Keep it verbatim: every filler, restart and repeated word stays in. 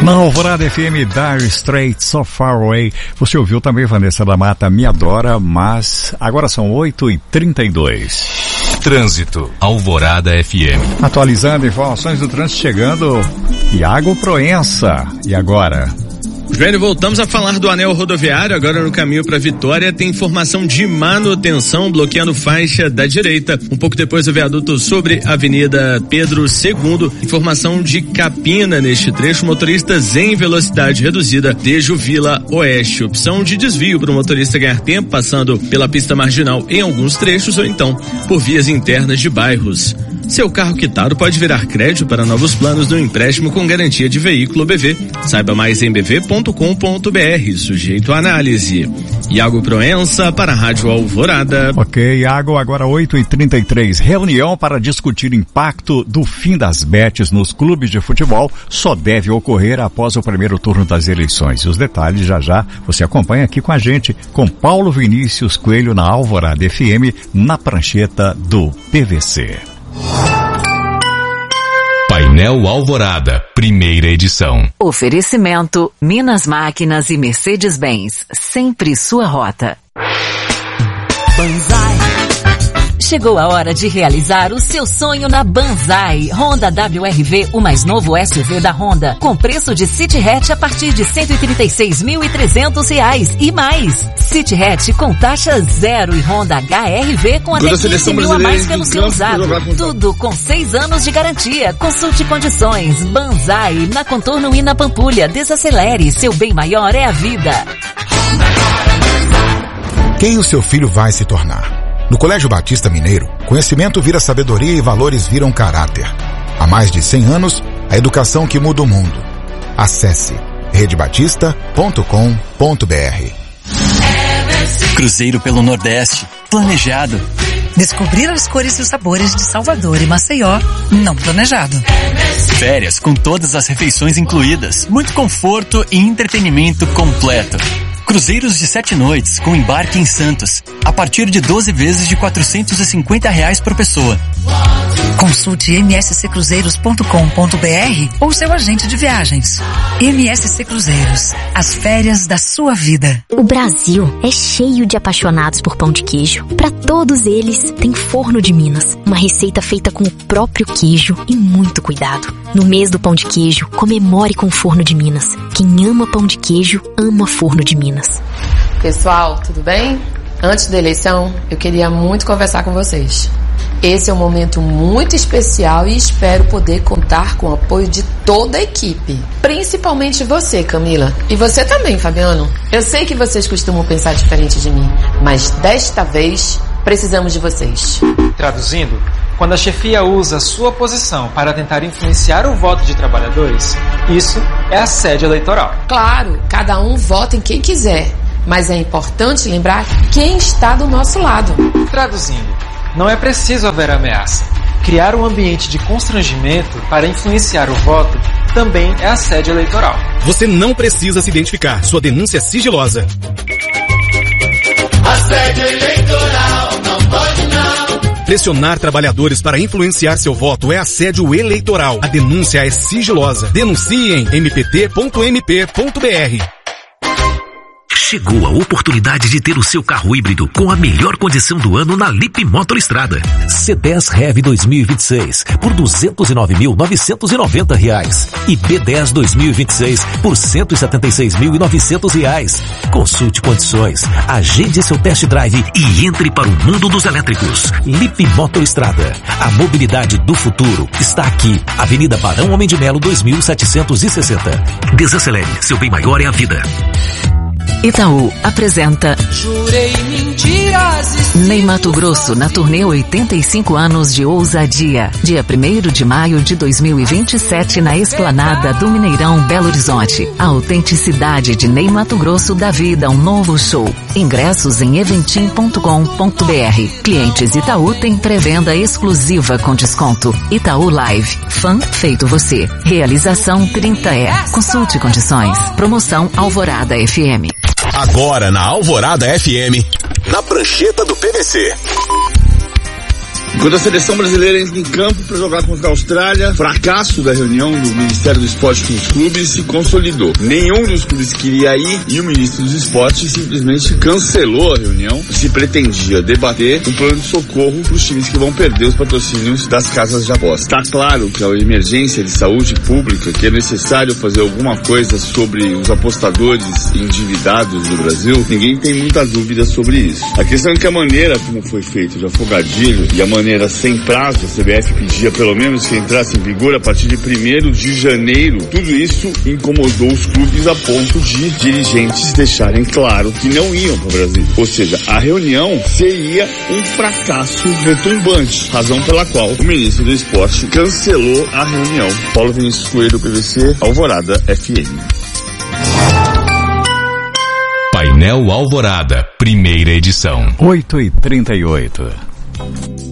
Na Alvorada F M, Dire Straits, So Far Away. Você ouviu também Vanessa da Mata, Me Adora, mas agora são oito e trinta e dois. Trânsito, Alvorada F M. Atualizando informações do trânsito, chegando Iago Proença. E agora? Velho, voltamos a falar do anel rodoviário, agora no caminho para Vitória. Tem informação de manutenção bloqueando faixa da direita. Um pouco depois do viaduto sobre a Avenida Pedro segundo. Informação de capina neste trecho. Motoristas em velocidade reduzida desde o Vila Oeste. Opção de desvio para o motorista ganhar tempo, passando pela pista marginal em alguns trechos ou então por vias internas de bairros. Seu carro quitado pode virar crédito para novos planos do empréstimo com garantia de veículo B V. Saiba mais em b v ponto com ponto b r, sujeito à análise. Iago Proença para a Rádio Alvorada. Ok, Iago, agora oito e trinta e três. Reunião para discutir impacto do fim das bets nos clubes de futebol só deve ocorrer após o primeiro turno das eleições. E os detalhes já já você acompanha aqui com a gente, com Paulo Vinícius Coelho na Alvorada F M, na prancheta do P V C. Painel Alvorada, primeira edição. Oferecimento Minas Máquinas e Mercedes-Benz, sempre sua rota. Banzai. Chegou a hora de realizar o seu sonho na Banzai. Honda W R V, o mais novo S U V da Honda, com preço de City Hatch a partir de cento e trinta e seis mil e trezentos reais e mais. City Hatch com taxa zero e Honda H R V com até quinze mil a mais pelo seu usado. Tudo com seis anos de garantia. Consulte condições. Banzai, na Contorno e na Pampulha. Desacelere, seu bem maior é a vida. Quem o seu filho vai se tornar? No Colégio Batista Mineiro, conhecimento vira sabedoria e valores viram caráter. Há mais de cem anos, a educação que muda o mundo. Acesse rede batista ponto com ponto b r. Cruzeiro pelo Nordeste, planejado. Descobrir as cores e os sabores de Salvador e Maceió, não planejado. Férias com todas as refeições incluídas, muito conforto e entretenimento completo. Cruzeiros de sete noites com embarque em Santos, a partir de doze vezes de quatrocentos e cinquenta reais por pessoa. Consulte m s c cruzeiros ponto com ponto b r ou seu agente de viagens. M S C Cruzeiros, as férias da sua vida. O Brasil é cheio de apaixonados por pão de queijo. Para todos eles, tem Forno de Minas, uma receita feita com o próprio queijo e muito cuidado. No mês do pão de queijo, comemore com o Forno de Minas. Quem ama pão de queijo, ama Forno de Minas. Pessoal, tudo bem? Antes da eleição, eu queria muito conversar com vocês. Esse é um momento muito especial e espero poder contar com o apoio de toda a equipe. Principalmente você, Camila. E você também, Fabiano. Eu sei que vocês costumam pensar diferente de mim, mas desta vez precisamos de vocês. Traduzindo, quando a chefia usa a sua posição para tentar influenciar o voto de trabalhadores, isso é assédio eleitoral. Claro, cada um vota em quem quiser, mas é importante lembrar quem está do nosso lado. Traduzindo, não é preciso haver ameaça. Criar um ambiente de constrangimento para influenciar o voto também é assédio eleitoral. Você não precisa se identificar. Sua denúncia é sigilosa. Assédio eleitoral, não pode não. Pressionar trabalhadores para influenciar seu voto é assédio eleitoral. A denúncia é sigilosa. Denuncie em m p t ponto m p ponto b r. Chegou a oportunidade de ter o seu carro híbrido com a melhor condição do ano na Lip Motor Estrada. C dez Rev dois mil e vinte e seis por duzentos e nove mil novecentos e noventa reais e B dez dois mil e vinte e seis por cento e setenta e seis mil e novecentos reais. Consulte condições, agende seu test drive e entre para o mundo dos elétricos. Lip Motor Estrada, a mobilidade do futuro está aqui. Avenida Barão Homem de Melo dois mil setecentos e sessenta. Desacelere, seu bem maior é a vida. Itaú apresenta Jurei mentiras. Ney Matogrosso na turnê oitenta e cinco anos de ousadia. Dia primeiro de maio de dois mil e vinte e sete na Esplanada do Mineirão, Belo Horizonte. A autenticidade de Ney Matogrosso dá vida a um novo show. Ingressos em eventim ponto com ponto b r. Clientes Itaú têm pré-venda exclusiva com desconto. Itaú Live. Fã feito você. Realização trinta E. Consulte condições. Promoção Alvorada F M. Agora na Alvorada F M, na prancheta do P V C. Enquanto a seleção brasileira entra em campo para jogar contra a Austrália, fracasso da reunião do Ministério do Esporte com os clubes se consolidou. Nenhum dos clubes queria ir e o ministro dos Esportes simplesmente cancelou a reunião. Se pretendia debater um plano de socorro para os times que vão perder os patrocínios das casas de aposta. Está claro que a emergência de saúde pública, que é necessário fazer alguma coisa sobre os apostadores endividados do Brasil, ninguém tem muita dúvida sobre isso. A questão é que a maneira como foi feito de afogadilho e a maneira sem prazo, a C B F pedia pelo menos que entrasse em vigor a partir de primeiro de janeiro, tudo isso incomodou os clubes a ponto de dirigentes deixarem claro que não iam para o Brasil. Ou seja, a reunião seria um fracasso retumbante, razão pela qual o ministro do Esporte cancelou a reunião. Paulo Vinícius Coelho, P V C, Alvorada F M. Painel Alvorada, primeira edição. oito e trinta e oito.